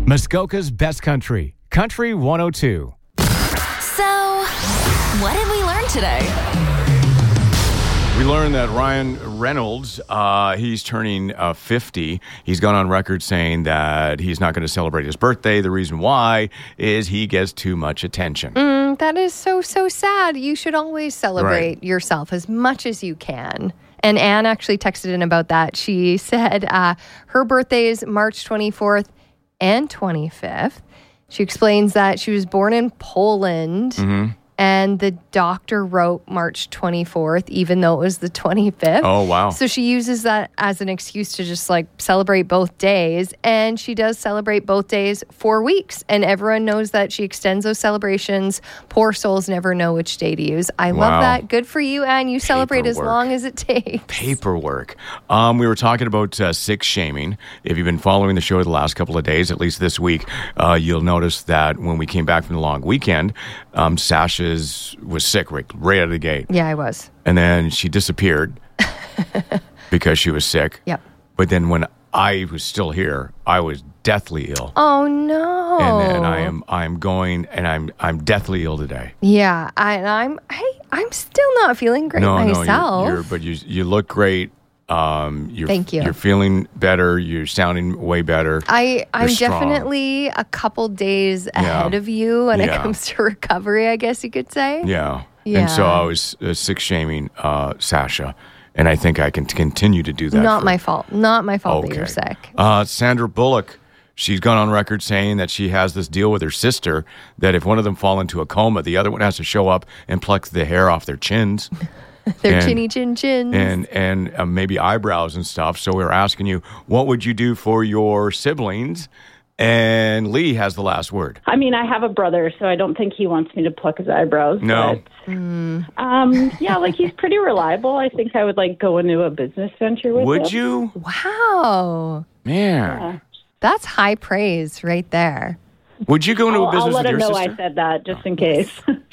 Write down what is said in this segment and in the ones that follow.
Muskoka's Best Country, Country 102. So, what did we learn today? We learned that Ryan Reynolds, he's turning 50. He's gone on record saying that he's not going to celebrate his birthday. The reason why is he gets too much attention. That is so sad. You should always celebrate yourself as much as you can. And Anne actually texted in about that. She said her birthday is March 24th and 25th. She explains that she was born in Poland. And the doctor wrote March 24th, even though it was the 25th. Oh, wow. So she uses that as an excuse to just celebrate both days. And she does celebrate both days for weeks. And everyone knows that she extends those celebrations. Poor souls never know which day to use. I love that. Good for you, Anne. You celebrate as long as it takes. Paperwork. We were talking about sick shaming. If you've been following the show the last couple of days, at least this week, you'll notice that when we came back from the long weekend, Sasha was sick right out of the gate. Yeah, I was. And then she disappeared because she was sick. Yep. But then when I was still here, I was deathly ill. Oh no. And then I'm deathly ill today. Yeah, I'm still not feeling great myself. But you look great. Thank you. You're feeling better. You're sounding way better. I'm definitely a couple days ahead of you when it comes to recovery, I guess you could say. Yeah. And so I was sick shaming Sasha, and I think I can continue to do that. Not my fault that you're sick. Sandra Bullock, she's gone on record saying that she has this deal with her sister that if one of them fall into a coma, the other one has to show up and pluck the hair off their chins. Their chinny chin chins. And maybe eyebrows and stuff. So we're asking you, what would you do for your siblings? And Lee has the last word. I mean, I have a brother, so I don't think he wants me to pluck his eyebrows. No. But, he's pretty reliable. I think I would go into a business venture with him. Would you? Wow. Man. Yeah. That's high praise right there. Would you go into a business with your sister? I'll let him know I said that just in case.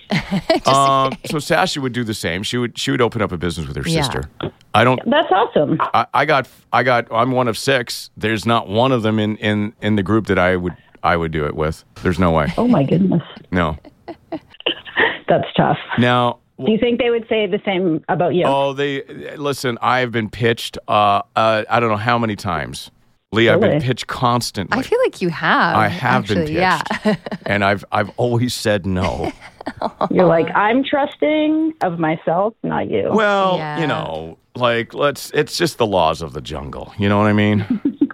So Sasha would do the same. She would open up a business with her sister. I don't. That's awesome. I'm one of 6. There's not one of them in the group that I would do it with. There's no way. Oh my goodness. No. That's tough. Now, do you think they would say the same about you? Oh, listen. I've been pitched. I don't know how many times. Lee, I've been pitched constantly. I feel like you have. I have actually, been pitched. Yeah. And I've always said no. You're like, I'm trusting of myself, not you. Well, it's just the laws of the jungle. You know what I mean?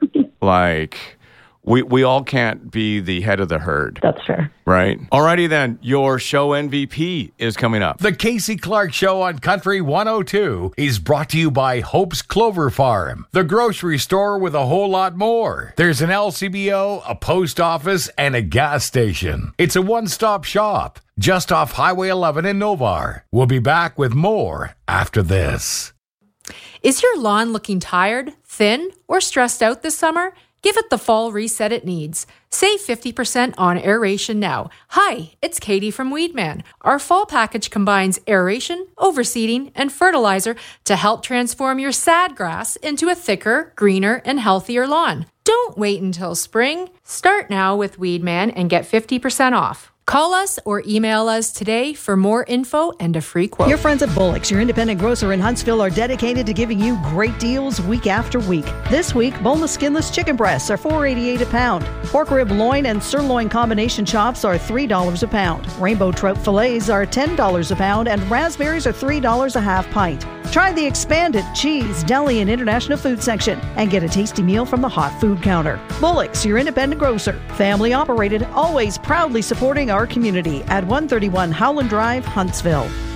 We all can't be the head of the herd. That's fair. Right? Alrighty then, your show MVP is coming up. The Casey Clark Show on Country 102 is brought to you by Hope's Clover Farm, the grocery store with a whole lot more. There's an LCBO, a post office, and a gas station. It's a one-stop shop just off Highway 11 in Novar. We'll be back with more after this. Is your lawn looking tired, thin, or stressed out this summer? Give it the fall reset it needs. Save 50% on aeration now. Hi, it's Katie from Weedman. Our fall package combines aeration, overseeding, and fertilizer to help transform your sad grass into a thicker, greener, and healthier lawn. Don't wait until spring. Start now with Weedman and get 50% off. Call us or email us today for more info and a free quote. Your friends at Bullock's, your independent grocer in Huntsville, are dedicated to giving you great deals week after week. This week, boneless skinless chicken breasts are $4.88 a pound. Pork rib loin and sirloin combination chops are $3 a pound. Rainbow trout fillets are $10 a pound, and raspberries are $3 a half pint. Try the expanded cheese, deli, and international food section and get a tasty meal from the hot food counter. Bullock's, your independent grocer. Family operated, always proudly supporting our community at 131 Howland Drive, Huntsville.